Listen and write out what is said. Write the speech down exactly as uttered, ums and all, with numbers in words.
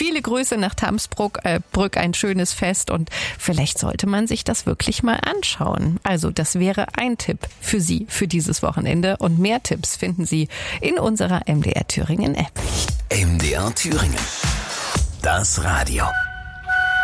Viele Grüße nach Tamsbrück, äh, Brück, ein schönes Fest und vielleicht sollte man sich das wirklich mal anschauen. Also das wäre ein Tipp für Sie für dieses Wochenende und mehr Tipps finden Sie in unserer M D R Thüringen App. M D R Thüringen. Das Radio.